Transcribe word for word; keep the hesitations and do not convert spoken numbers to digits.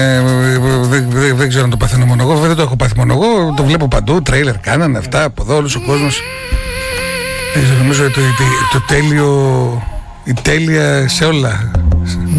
Ε, δεν, δεν, δεν ξέρω αν το παθαίνω μόνο εγώ. Βέβαια δεν το έχω πάθει μόνο εγώ. Το βλέπω παντού. Τρέιλερ κάνανε αυτά από εδώ, όλος ο κόσμος. Ε, νομίζω το, το, το τέλειο, η τέλεια σε όλα.